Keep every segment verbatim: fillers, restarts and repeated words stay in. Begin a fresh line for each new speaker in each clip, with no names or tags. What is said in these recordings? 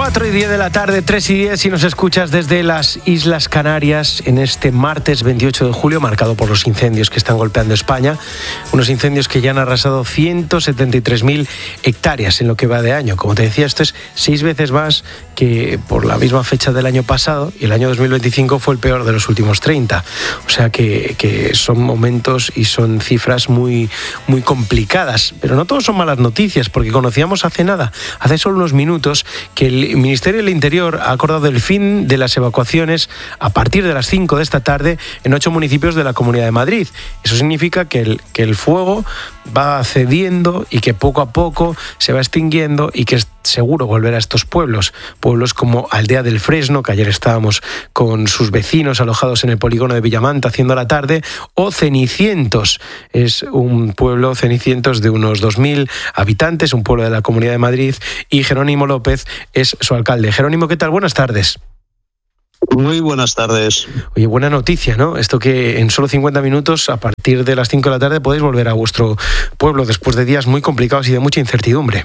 cuatro y diez de la tarde, tres y diez, si nos escuchas desde las Islas Canarias en este martes veintiocho de julio, marcado por los incendios que están golpeando España. Unos incendios que ya han arrasado ciento setenta y tres mil hectáreas en lo que va de año. Como te decía, esto es seis veces más que por la misma fecha del año pasado, y el año dos mil veinticinco fue el peor de los últimos treinta. O sea que, que son momentos y son cifras muy, muy complicadas. Pero no todos son malas noticias, porque conocíamos hace nada, hace solo unos minutos, que el El Ministerio del Interior ha acordado el fin de las evacuaciones a partir de las cinco de esta tarde en ocho municipios de la Comunidad de Madrid. Eso significa que el, que el fuego va cediendo y que poco a poco se va extinguiendo y que es seguro volver a estos pueblos. Pueblos como Aldea del Fresno, que ayer estábamos con sus vecinos alojados en el polígono de Villamanta haciendo la tarde, o Cenicientos. Es un pueblo, Cenicientos, de unos dos mil habitantes, un pueblo de la Comunidad de Madrid, y Jerónimo López es su alcalde. Jerónimo, ¿qué tal? Buenas tardes.
Muy buenas tardes.
Oye, buena noticia, ¿no? Esto que en solo cincuenta minutos, a partir de las cinco de la tarde, podéis volver a vuestro pueblo después de días muy complicados y de mucha incertidumbre.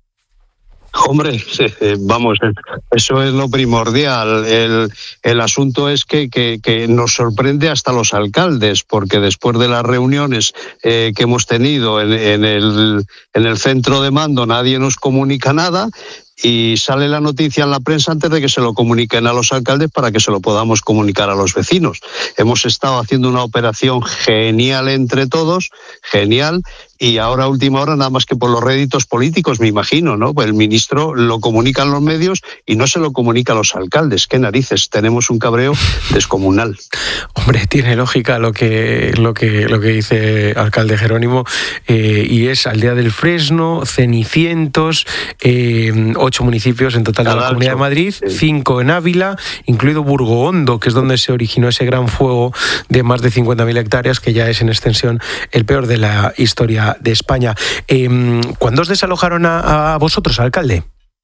Hombre, vamos, eso es lo primordial. El, el asunto es que, que, que nos sorprende hasta los alcaldes, porque después de las reuniones eh, que hemos tenido en, en, el, en el centro de mando, nadie nos comunica nada. Y sale la noticia en la prensa antes de que se lo comuniquen a los alcaldes para que se lo podamos comunicar a los vecinos. Hemos estado haciendo una operación genial entre todos, genial, y ahora a última hora nada más que por los réditos políticos, me imagino, ¿no? Pues el ministro lo comunica en los medios y no se lo comunica a los alcaldes. ¡Qué narices! Tenemos un cabreo descomunal.
Hombre, tiene lógica lo que lo que lo que dice alcalde Jerónimo, eh, y es Aldea del Fresno, Cenicientos, eh, ocho municipios en total de la Comunidad de Madrid, cinco en Ávila, incluido Burgohondo, que es donde se originó ese gran fuego de más de cincuenta mil hectáreas, que ya es en extensión el peor de la historia de España. Eh, ¿Cuándo os desalojaron a, a vosotros, alcalde?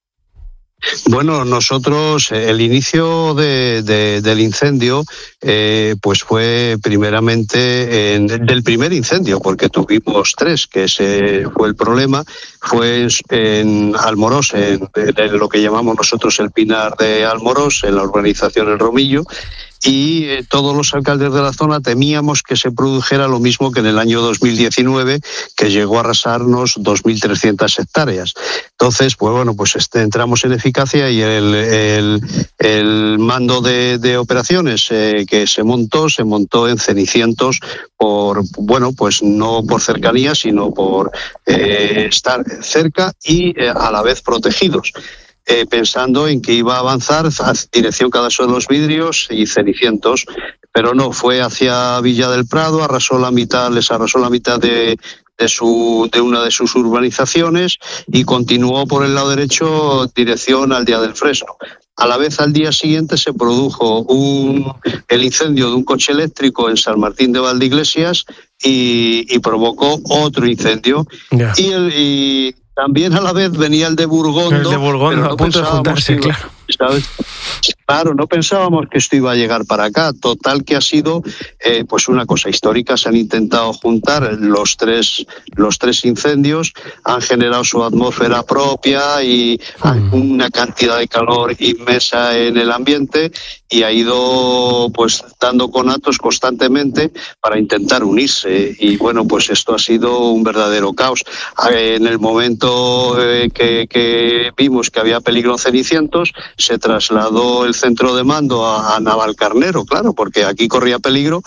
Bueno, nosotros, el inicio de, de, del incendio, eh, pues fue primeramente en, del primer incendio, porque tuvimos tres, que ese fue el problema, fue en Almorós, en, en lo que llamamos nosotros el Pinar de Almorós, en la urbanización El Romillo, y eh, todos los alcaldes de la zona temíamos que se produjera lo mismo que en el año dos mil diecinueve, que llegó a arrasarnos dos mil trescientas hectáreas. Entonces, pues bueno, pues este, entramos en eficacia y el, el, el mando de, de operaciones eh, que se montó, se montó en Cenicientos por, bueno, pues no por cercanía, sino por eh, estar cerca y eh, a la vez protegidos. Eh, pensando en que iba a avanzar a dirección Cadaso de los Vidrios y Cenicientos, pero no, fue hacia Villa del Prado, arrasó la mitad, les arrasó la mitad de, de, su, de una de sus urbanizaciones y continuó por el lado derecho dirección Aldea del Fresno. A la vez, al día siguiente se produjo un, el incendio de un coche eléctrico en San Martín de Valdeiglesias y, y provocó otro incendio. Yeah. Y, el, y también a la vez venía el de Burgondo.
El de Burgondo, no a punto de juntarse,
iba,
claro.
¿sabes? Claro, no pensábamos que esto iba a llegar para acá. Total que ha sido eh, pues una cosa histórica. Se han intentado juntar los tres, los tres incendios, han generado su atmósfera propia y mm. una cantidad de calor inmensa en el ambiente, y ha ido pues dando conatos constantemente para intentar unirse. Y bueno, pues esto ha sido un verdadero caos. En el momento eh, que, que vimos que había peligro en Cenicientos, se trasladó el centro de mando a, a Navalcarnero, claro, porque aquí corría peligro.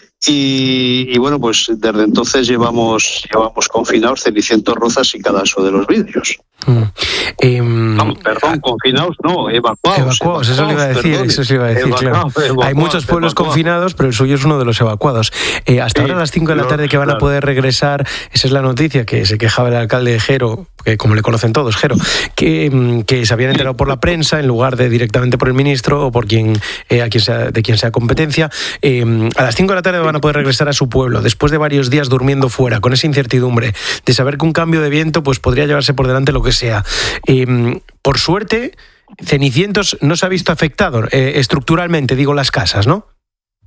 Y, y bueno, pues desde entonces llevamos llevamos confinados Cenicientos, Rozas y Cadaso de los Vidrios.
Mm. Eh,
Vamos, perdón, confinados no, evacuados.
Evacuados, eso le iba a decir, perdón, eso le iba a decir,
evacuados,
claro.
Evacuados,
Hay muchos pueblos
evacuados.
confinados, pero el suyo es uno de los evacuados. Eh, hasta sí, ahora a las cinco de la tarde que van claro. a poder regresar, esa es la noticia que se quejaba el alcalde de Jero, que como le conocen todos, Jero, que, que se habían enterado por la prensa en lugar de directamente por el ministro o por quien eh, a quien sea, de quien sea competencia. Eh, a las cinco de la tarde van a poder regresar a su pueblo, después de varios días durmiendo fuera, con esa incertidumbre de saber que un cambio de viento pues podría llevarse por delante lo que sea. Eh, por suerte, Cenicientos no se ha visto afectado eh, estructuralmente, digo, las casas, ¿no?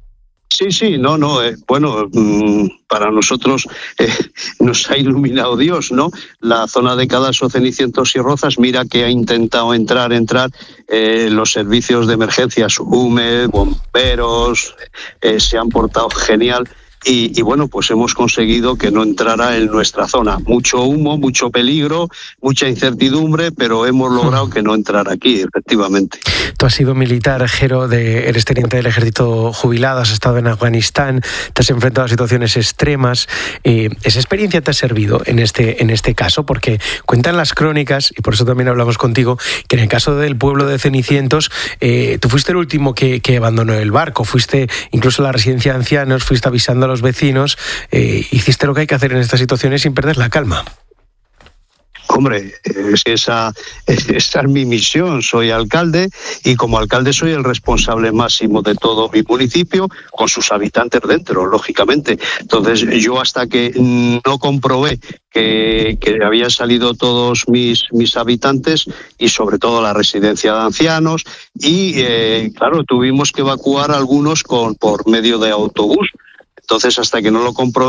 Sí, sí, no, no, eh, bueno, mmm, para nosotros eh, nos ha iluminado Dios, ¿no? La zona de Cadalso, Cenicientos y Rozas, mira que ha intentado entrar, entrar, eh, los servicios de emergencias, U M E, bomberos, eh, se han portado genial. Y, y bueno, pues hemos conseguido que no entrara en nuestra zona. Mucho humo, mucho peligro, mucha incertidumbre, pero hemos logrado que no entrara aquí, efectivamente.
Tú has sido militar, Jero, de, eres teniente del ejército jubilado, has estado en Afganistán, te has enfrentado a situaciones extremas. Eh, ¿Esa experiencia te ha servido en este, en este caso? Porque cuentan las crónicas, y por eso también hablamos contigo, que en el caso del pueblo de Cenicientos, eh, tú fuiste el último que, que abandonó el barco, fuiste incluso a la residencia de ancianos, fuiste avisando a los vecinos, eh, hiciste lo que hay que hacer en estas situaciones sin perder la calma.
Hombre, es que esa, esa es mi misión. Soy alcalde y como alcalde soy el responsable máximo de todo mi municipio, con sus habitantes dentro, lógicamente. Entonces, yo hasta que no comprobé que, que habían salido todos mis, mis habitantes y sobre todo la residencia de ancianos y, eh, claro, tuvimos que evacuar a algunos con, por medio de autobús. Entonces, hasta que no lo comprobé,